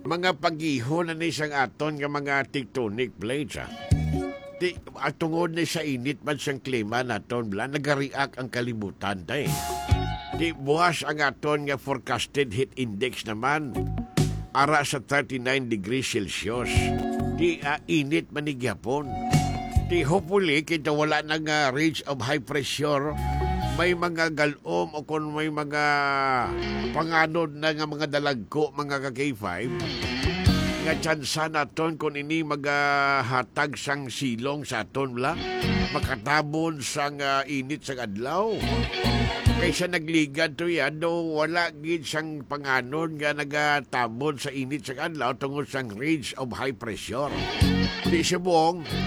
mga pag-iho na ni siyang aton nga mga tectonic plates, at tungod ni sa init man siyang klima naton, nagariak ang kalibutan, tay. Di buwas ang aton nga forecasted heat index naman, ara sa 39 degrees Celsius. Di init man ni gyapon. Di hopefully, kita wala nang range of high pressure, may mga galom o kung may mga panganod na nga mga dalagko, mga ka-K5, nga tsansa naton kung ini maghatag sang silong sa aton makatabon sang init sang adlaw. Kaysa nagligad to yan, do wala gid sang panganon nga nagatabon sa init sang adlaw tungod sang range of high pressure. Di siya buong